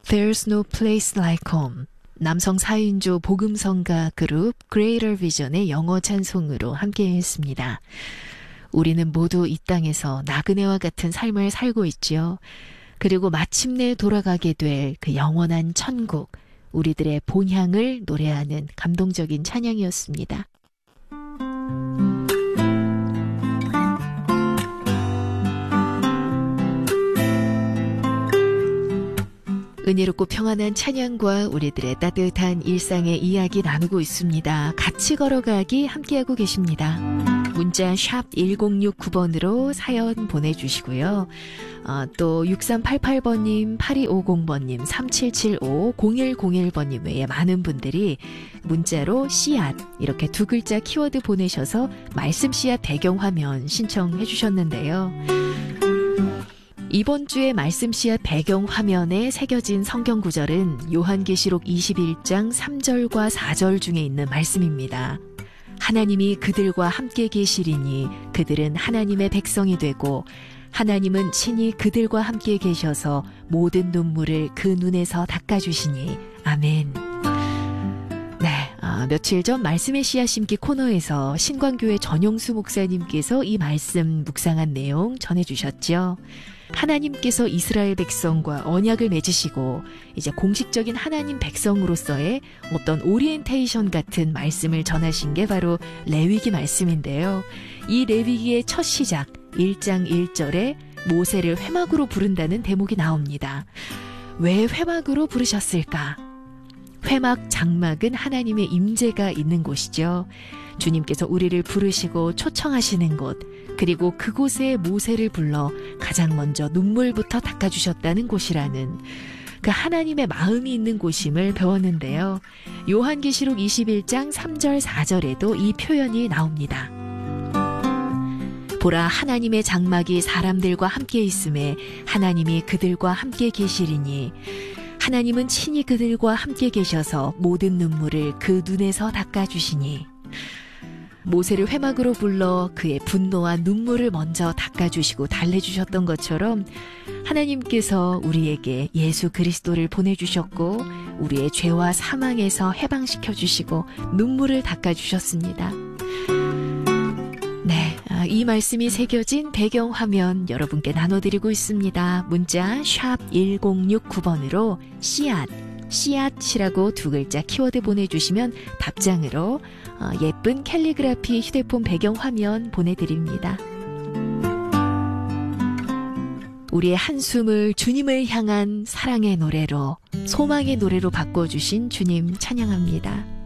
There's no place like home. 남성 4인조 복음성가 그룹 Greater Vision의 영어 찬송으로 함께 했습니다. 우리는 모두 이 땅에서 나그네와 같은 삶을 살고 있지요. 그리고 마침내 돌아가게 될 그 영원한 천국, 우리들의 본향을 노래하는 감동적인 찬양이었습니다. 은혜롭고 평안한 찬양과 우리들의 따뜻한 일상의 이야기 나누고 있습니다. 같이 걸어가기 함께하고 계십니다. 문자 샵 1069번으로 사연 보내주시고요. 또 6388번님, 8250번님, 3775, 0101번님 외에 많은 분들이 문자로 씨앗 이렇게 두 글자 키워드 보내셔서 말씀 씨앗 배경화면 신청해 주셨는데요. 이번 주에 말씀 씨앗 배경 화면에 새겨진 성경 구절은 요한계시록 21장 3절과 4절 중에 있는 말씀입니다. 하나님이 그들과 함께 계시리니 그들은 하나님의 백성이 되고 하나님은 친히 그들과 함께 계셔서 모든 눈물을 그 눈에서 닦아주시니 아멘. 네, 며칠 전 말씀의 씨앗 심기 코너에서 신광교회 전용수 목사님께서 이 말씀 묵상한 내용 전해주셨죠. 하나님께서 이스라엘 백성과 언약을 맺으시고 이제 공식적인 하나님 백성으로서의 어떤 오리엔테이션 같은 말씀을 전하신 게 바로 레위기 말씀인데요. 이 레위기의 첫 시작 1장 1절에 모세를 회막으로 부른다는 대목이 나옵니다. 왜 회막으로 부르셨을까? 회막 장막은 하나님의 임재가 있는 곳이죠. 주님께서 우리를 부르시고 초청하시는 곳, 그리고 그곳에 모세를 불러 가장 먼저 눈물부터 닦아주셨다는 곳이라는 그 하나님의 마음이 있는 곳임을 배웠는데요. 요한계시록 21장 3절 4절에도 이 표현이 나옵니다. 보라, 하나님의 장막이 사람들과 함께 있음에 하나님이 그들과 함께 계시리니 하나님은 친히 그들과 함께 계셔서 모든 눈물을 그 눈에서 닦아주시니. 모세를 회막으로 불러 그의 분노와 눈물을 먼저 닦아주시고 달래주셨던 것처럼 하나님께서 우리에게 예수 그리스도를 보내주셨고 우리의 죄와 사망에서 해방시켜주시고 눈물을 닦아주셨습니다. 네, 이 말씀이 새겨진 배경화면 여러분께 나눠드리고 있습니다. 문자 샵 1069번으로 씨앗이라고 두 글자 키워드 보내주시면 답장으로 예쁜 캘리그라피 휴대폰 배경화면 보내드립니다. 우리의 한숨을 주님을 향한 사랑의 노래로, 소망의 노래로 바꿔주신 주님 찬양합니다.